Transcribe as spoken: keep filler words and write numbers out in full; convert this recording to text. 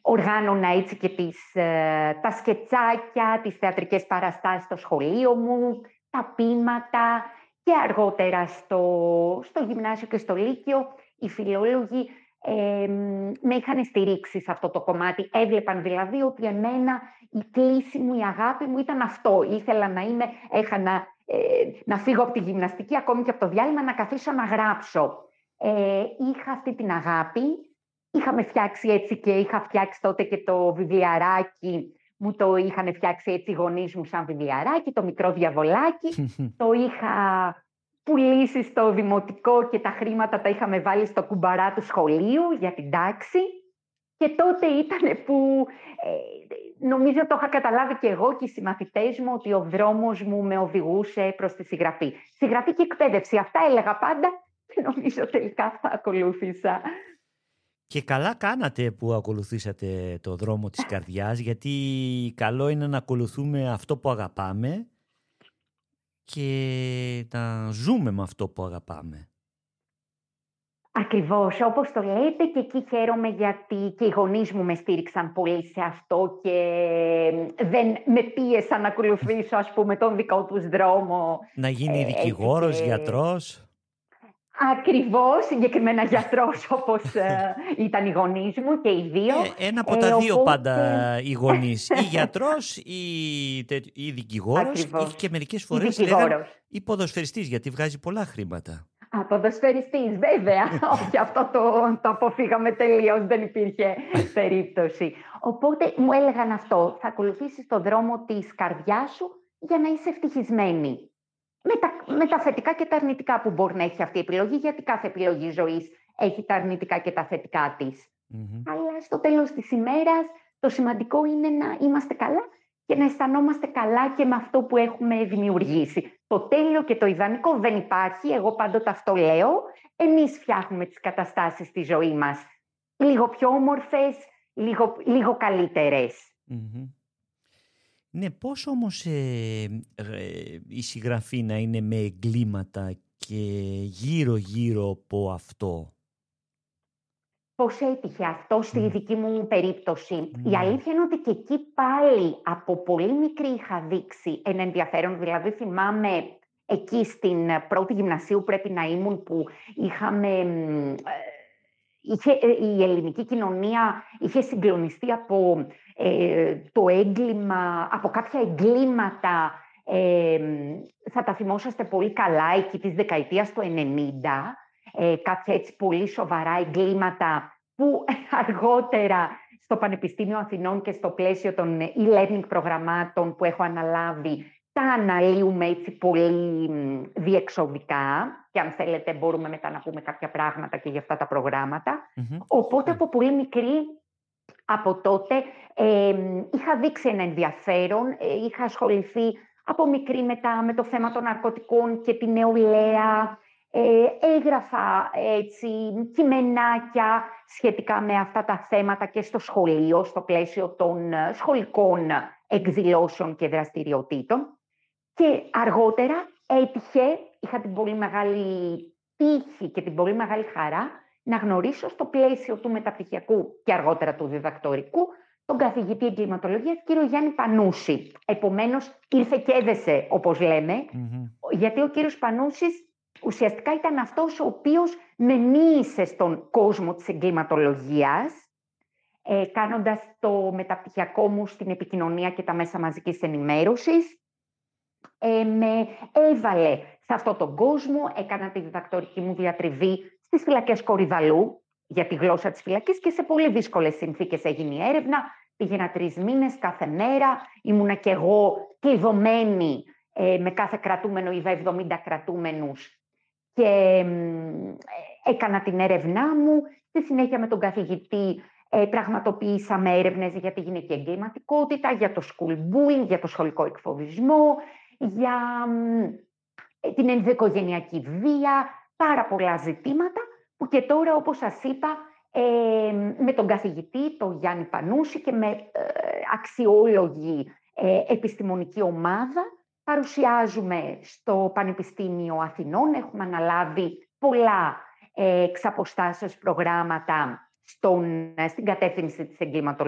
οργάνωνα έτσι και τις, ε, τα σκετσάκια, τις θεατρικές παραστάσεις στο σχολείο μου, τα ποίηματα και αργότερα στο, στο γυμνάσιο και στο λύκειο οι φιλόλογοι ε, με είχαν στηρίξει σε αυτό το κομμάτι. Έβλεπαν δηλαδή ότι εμένα η κλίση μου, η αγάπη μου ήταν αυτό. Ήθελα να είμαι, έχα να, ε, να φύγω από τη γυμναστική, ακόμη και από το διάλειμμα, να καθίσω να γράψω. Ε, είχα αυτή την αγάπη. Είχαμε φτιάξει έτσι και είχα φτιάξει τότε και το βιβλιαράκι. Μου το είχαν φτιάξει έτσι οι γονείς μου σαν βιβλιαράκι, το μικρό διαβολάκι. Το είχα πουλήσει στο δημοτικό και τα χρήματα τα είχαμε βάλει στο κουμπαρά του σχολείου για την τάξη. Και τότε ήταν που ε, νομίζω το είχα καταλάβει και εγώ και οι συμμαθητές μου ότι ο δρόμος μου με οδηγούσε προς τη συγγραφή. Συγγραφή και εκπαίδευση, αυτά έλεγα πάντα και νομίζω τελικά θα ακολούθησα. Και καλά κάνατε που ακολουθήσατε το δρόμο της καρδιάς, γιατί καλό είναι να ακολουθούμε αυτό που αγαπάμε και να ζούμε με αυτό που αγαπάμε. Ακριβώς, όπως το λέτε, και εκεί χαίρομαι γιατί και οι γονείς μου με στήριξαν πολύ σε αυτό και δεν με πίεσαν να ακολουθήσω, ας πούμε, τον δικό τους δρόμο. Να γίνει δικηγόρος, και... γιατρός. Ακριβώς, συγκεκριμένα γιατρός όπως ε, ήταν οι γονείς μου και οι δύο. Ε, ένα από τα ε, δύο οπότε... πάντα οι γονείς, ή γιατρός ή, ή δικηγόρος. Ή και μερικές φορές λέγανε ή ποδοσφαιριστής, γιατί βγάζει πολλά χρήματα. Α, ποδοσφαιριστής, βέβαια. Όχι, αυτό το, το αποφύγαμε τελείως, δεν υπήρχε περίπτωση. Οπότε μου έλεγαν αυτό, θα ακολουθήσεις το δρόμο της καρδιάς σου για να είσαι ευτυχισμένη. Με τα, με τα θετικά και τα αρνητικά που μπορεί να έχει αυτή η επιλογή, γιατί κάθε επιλογή ζωής έχει τα αρνητικά και τα θετικά της. Mm-hmm. Αλλά στο τέλος της ημέρας το σημαντικό είναι να είμαστε καλά και να αισθανόμαστε καλά και με αυτό που έχουμε δημιουργήσει. Το τέλειο και το ιδανικό δεν υπάρχει, εγώ πάντοτε αυτό λέω. Εμείς φτιάχνουμε τις καταστάσεις στη ζωή μας λίγο πιο όμορφες, λίγο, λίγο καλύτερες. Mm-hmm. Ναι, πώς όμως ε, ε, η συγγραφή να είναι με εγκλήματα και γύρω-γύρω από αυτό? Πώς έτυχε αυτό στη mm. δική μου περίπτωση. Mm. Η αλήθεια είναι ότι και εκεί πάλι από πολύ μικρή είχα δείξει ένα ενδιαφέρον. Δηλαδή θυμάμαι εκεί στην πρώτη γυμνασίου πρέπει να ήμουν που είχαμε... Είχε, η ελληνική κοινωνία είχε συγκλονιστεί από ε, το έγκλημα, από κάποια εγκλήματα, ε, θα τα θυμόσαστε πολύ καλά, εκεί της δεκαετίας του ενενήντα, ε, κάποια έτσι πολύ σοβαρά εγκλήματα που αργότερα στο Πανεπιστήμιο Αθηνών και στο πλαίσιο των e-learning προγραμμάτων που έχω αναλάβει, τα αναλύουμε έτσι πολύ διεξοδικά και αν θέλετε μπορούμε μετά να πούμε κάποια πράγματα και για αυτά τα προγράμματα. Mm-hmm. Οπότε από πολύ μικρή, από τότε, ε, είχα δείξει ένα ενδιαφέρον, ε, είχα ασχοληθεί από μικρή μετά με το θέμα των ναρκωτικών και την νεολαία, ε, έγραφα έτσι κειμενάκια σχετικά με αυτά τα θέματα και στο σχολείο, στο πλαίσιο των σχολικών εκδηλώσεων και δραστηριοτήτων. Και αργότερα έτυχε, είχα την πολύ μεγάλη τύχη και την πολύ μεγάλη χαρά να γνωρίσω στο πλαίσιο του μεταπτυχιακού και αργότερα του διδακτορικού τον καθηγητή εγκληματολογίας κύριο Γιάννη Πανούση. Επομένως ήρθε και έδεσε, όπως λέμε, mm-hmm. γιατί ο κύριος Πανούσης ουσιαστικά ήταν αυτός ο οποίος με μοίησε στον κόσμο της εγκληματολογίας, ε, κάνοντας το μεταπτυχιακό μου στην επικοινωνία και τα μέσα μαζικής ενημέρωσης. Ε, με έβαλε σε αυτόν τον κόσμο, έκανα τη διδακτορική μου διατριβή στις φυλακές Κορυδαλού για τη γλώσσα της φυλακής και σε πολύ δύσκολες συνθήκες έγινε η έρευνα. Πήγαινα τρεις μήνες κάθε μέρα, ήμουνα και εγώ κλειδωμένη ε, με κάθε κρατούμενο ή εβδομήντα κρατούμενους και ε, έκανα την έρευνά μου. Στη συνέχεια με τον καθηγητή ε, πραγματοποιήσαμε έρευνες για τη γυναική εγκληματικότητα, για το school bullying, για το σχολικό εκφοβισμό, για ε, την ενδοοικογενειακή βία, πάρα πολλά ζητήματα που και τώρα, όπως σας είπα, ε, με τον καθηγητή, τον Γιάννη Πανούση και με ε, αξιόλογη ε, επιστημονική ομάδα παρουσιάζουμε στο Πανεπιστήμιο Αθηνών. Έχουμε αναλάβει πολλά ε, εξ αποστάσεως προγράμματα στον, στην κατεύθυνση της εγκληματολογίας.